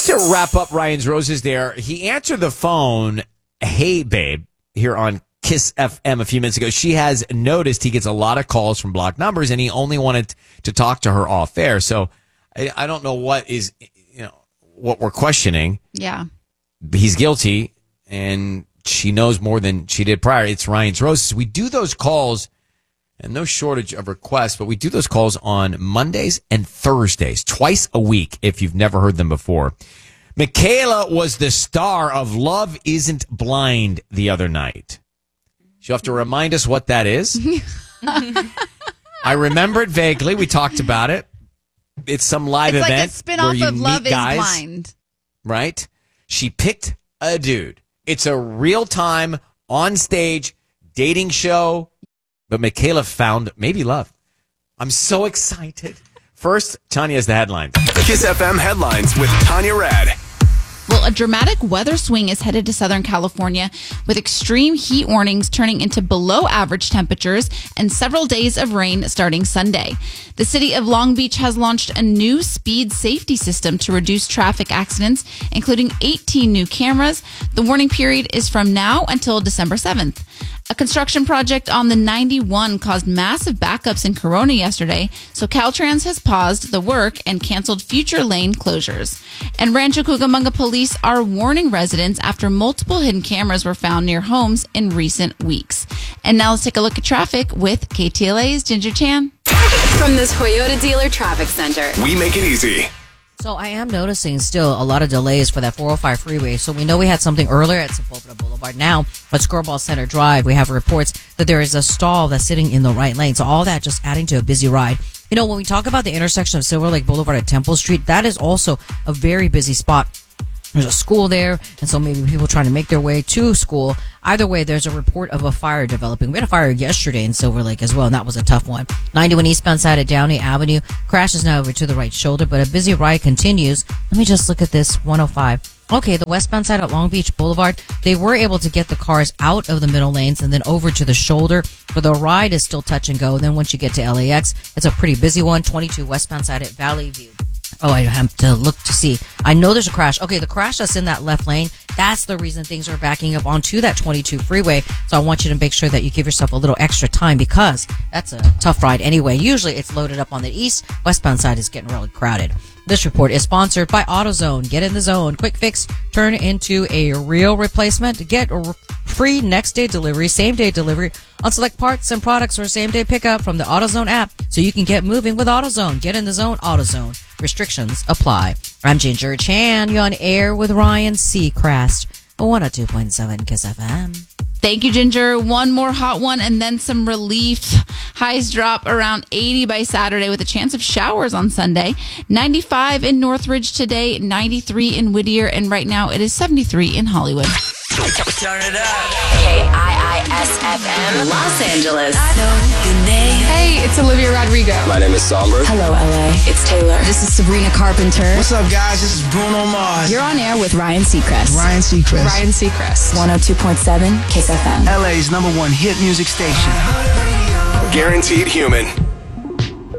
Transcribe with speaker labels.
Speaker 1: To wrap up Ryan's Roses there, he answered the phone, "Hey, babe," here on Kiss FM a few minutes ago. She has noticed he gets a lot of calls from blocked numbers, and he only wanted to talk to her off air. So I don't know what is, what we're questioning.
Speaker 2: Yeah.
Speaker 1: He's guilty, and she knows more than she did prior. It's Ryan's Roses. We do those calls, and no shortage of requests, but we do those calls on Mondays and Thursdays, twice a week, if you've never heard them before. Michaela was the star of Love Isn't Blind the other night. She'll have to remind us what that is. I remember it vaguely. We talked about it. It's some live event.
Speaker 2: It's like a spinoff of Love is Blind.
Speaker 1: Right? She picked a dude. It's a real-time, on-stage dating show. But Michaela found maybe love. I'm so excited. First, Tanya has the headlines.
Speaker 3: Kiss FM headlines with Tanya Rad.
Speaker 2: Well, a dramatic weather swing is headed to Southern California with extreme heat warnings turning into below average temperatures and several days of rain starting Sunday. The city of Long Beach has launched a new speed safety system to reduce traffic accidents, including 18 new cameras. The warning period is from now until December 7th. A construction project on the 91 caused massive backups in Corona yesterday, so Caltrans has paused the work and canceled future lane closures. And Rancho Cucamonga police are warning residents after multiple hidden cameras were found near homes in recent weeks. And now let's take a look at traffic with KTLA's Ginger Chan.
Speaker 4: From this Toyota dealer traffic center.
Speaker 3: We make it easy.
Speaker 5: So I am noticing still a lot of delays for that 405 freeway. So we know we had something earlier at Sepulveda Boulevard. Now at Scurrball Center Drive, we have reports that there is a stall that's sitting in the right lane. So all that just adding to a busy ride. When we talk about the intersection of Silver Lake Boulevard and Temple Street, that is also a very busy spot. There's a school there, and so maybe people trying to make their way to school. Either way, there's a report of a fire developing. We had a fire yesterday in Silver Lake as well, and that was a tough one. 91 eastbound side at Downey Avenue. Crash is now over to the right shoulder, but a busy ride continues. Let me just look at this 105. Okay, the westbound side at Long Beach Boulevard, they were able to get the cars out of the middle lanes and then over to the shoulder, but the ride is still touch and go. And then once you get to LAX, it's a pretty busy one. 22 westbound side at Valley View. Oh, I have to look to see. I know there's a crash. Okay, the crash that's in that left lane, that's the reason things are backing up onto that 22 freeway. So I want you to make sure that you give yourself a little extra time because that's a tough ride anyway. Usually it's loaded up on the east. Westbound side is getting really crowded. This report is sponsored by AutoZone. Get in the zone. Quick fix. Turn into a real replacement. Get free next day delivery, same day delivery on select parts and products or same day pickup from the AutoZone app so you can get moving with AutoZone. Get in the zone. AutoZone. Restrictions apply. I'm Ginger Chan. You're on air with Ryan Seacrest. 102.7 Kiss FM.
Speaker 2: Thank you, Ginger. One more hot one and then some relief. Highs drop around 80 by Saturday with a chance of showers on Sunday. 95 in Northridge today, 93 in Whittier, and right now it is 73 in Hollywood.
Speaker 3: Turn it up.
Speaker 4: KIISFM, Los Angeles.
Speaker 6: Hey, it's Olivia Rodrigo.
Speaker 3: My name is Somber.
Speaker 4: Hello, LA. It's Taylor.
Speaker 6: This is Sabrina Carpenter.
Speaker 7: What's up, guys? This is Bruno Mars.
Speaker 6: You're on air with Ryan Seacrest.
Speaker 7: Ryan Seacrest.
Speaker 6: Ryan Seacrest.
Speaker 4: 102.7 Kiss FM.
Speaker 7: LA's #1 hit music station.
Speaker 3: Guaranteed human.